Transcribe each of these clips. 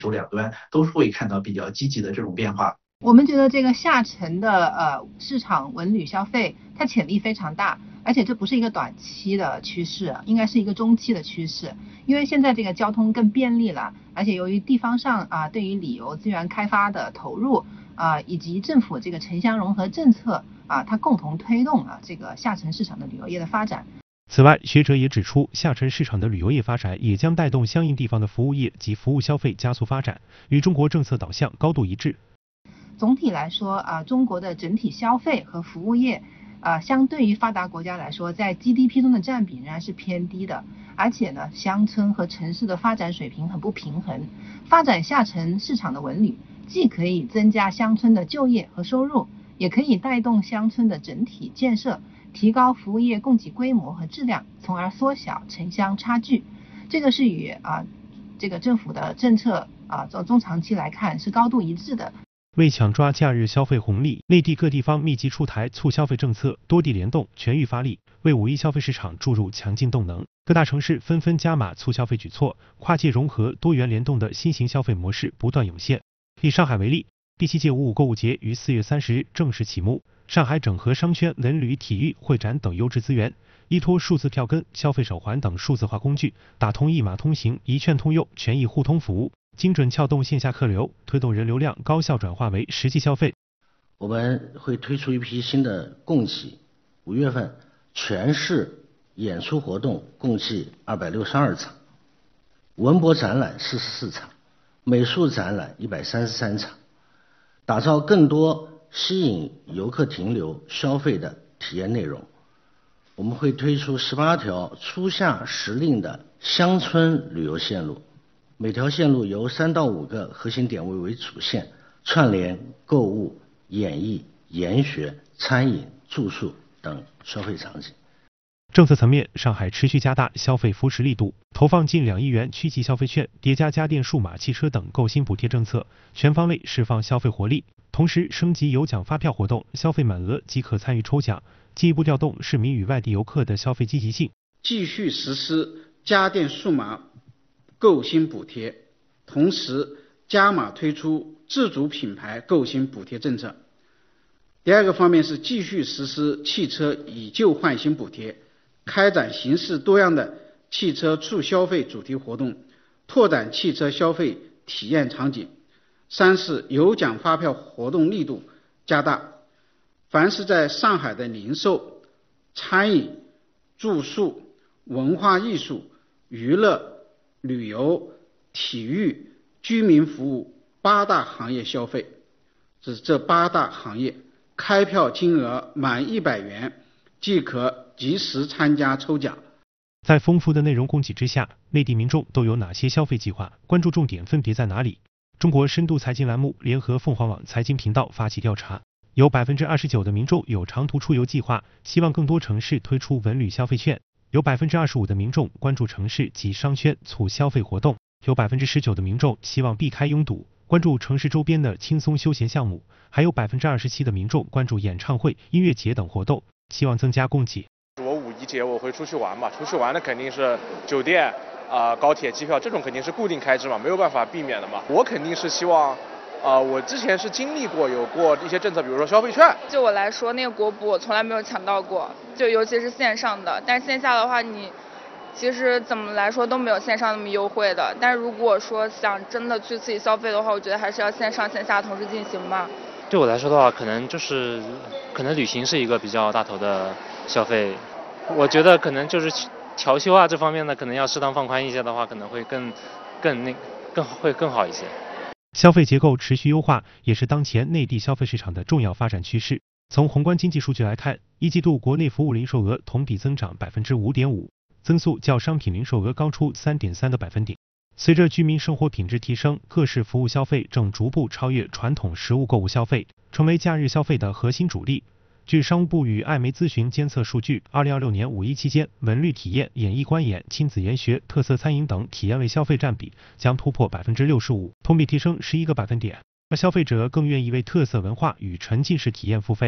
主两端都会看到比较积极的这种变化。 我们觉得这个下沉的市场文旅消费，它潜力非常大，而且这不是一个短期的趋势，应该是一个中期的趋势。因为现在这个交通更便利了，而且由于地方上对于旅游资源开发的投入以及政府这个城乡融合政策它共同推动这个下沉市场的旅游业的发展。 此外，学者也指出，下沉市场的旅游业发展也将带动相应地方的服务业及服务消费加速发展，与中国政策导向高度一致。 总体来说中国的整体消费和服务业相对于发达国家来说，在 GDP 中的占比仍然是偏低的，而且呢，乡村和城市的发展水平很不平衡。发展下沉市场的文旅，既可以增加乡村的就业和收入，也可以带动乡村的整体建设，提高服务业供给规模和质量，从而缩小城乡差距。这个是与这个政府的政策中长期来看是高度一致的。 为抢抓假日消费红利，内地各地方密集出台促消费政策，多地联动，全域发力，为五一消费市场注入强劲动能。各大城市纷纷加码促消费举措，跨界融合、多元联动的新型消费模式不断涌现。以上海为例，第7届55购物节于4月30日正式启幕。上海整合商圈、文旅、体育、会展等优质资源，依托数字票根、消费手环等数字化工具，打通一码通行、一券通用、全域互通服务，精准撬动线下客流，推动人流量高效转化为实际消费。 我们会推出一批新的供给，5月份全市演出活动共计262场，文博展览44场，美术展览133场，打造更多吸引游客停留消费的体验内容。我们会推出18条初夏时令的乡村旅游线路，每条线路由3到5个核心点位为主线，串联购物、演艺、研学、餐饮、住宿等消费场景。 政策层面，上海持续加大消费扶持力度，投放近2亿元区级消费券，叠加家电、数码、汽车等购新补贴政策，全方位释放消费活力。同时升级有奖发票活动，消费满额即可参与抽奖，进一步调动市民与外地游客的消费积极性。 继续实施家电、数码购新补贴，同时加码推出自主品牌购新补贴政策。第二个方面是继续实施汽车以旧换新补贴，开展形式多样的汽车促消费主题活动，拓展汽车消费体验场景。3是有奖发票活动力度加大，凡是在上海的零售、餐饮、住宿、文化艺术、娱乐、旅游、体育、居民服务8大行业消费，这8大行业开票金额满100元即可及时参加抽奖。 在丰富的内容供给之下，内地民众都有哪些消费计划？关注重点分别在哪里？中国深度财经栏目联合凤凰网财经频道发起调查，有 29% 的民众有长途出游计划，希望更多城市推出文旅消费券，有 25% 的民众关注城市及商圈促消费活动，有 19% 的民众希望避开拥堵，关注城市周边的轻松休闲项目，还有 27% 的民众关注演唱会、音乐节等活动，希望增加供给。 我五一节我会出去玩嘛，出去玩的肯定是酒店高铁机票这种肯定是固定开支嘛，没有办法避免的嘛。我肯定是希望我之前是经历过有过一些政策，比如说消费券。 就我来说，那个国补我从来没有抢到过，就尤其是线上的，但是线下的话你其实怎么来说都没有线上那么优惠的。但是如果说想真的去刺激消费的话，我觉得还是要线上线下同时进行吧。 对我来说的话，可能旅行是一个比较大头的消费，我觉得可能就是调休这方面呢，可能要适当放宽一些的话，可能会更好一些。 消费结构持续优化也是当前内地消费市场的重要发展趋势。从宏观经济数据来看，1季度国内服务零售额同比增长 5.5%， 增速较商品零售额高出 3.3个百分点。随着居民生活品质提升，各式服务消费正逐步超越传统实物购物消费，成为假日消费的核心主力。据商务部与艾媒咨询监测数据，2026年五一期间，文旅体验、演艺观演、亲子研学、特色餐饮等体验类消费占比将突破 65%， 同比提升11个百分点。而消费者更愿意为特色文化与沉浸式体验付费。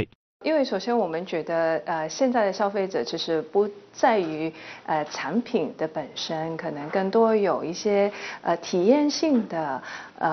因为首先我们觉得，现在的消费者其实不在于产品的本身，可能更多有一些体验性的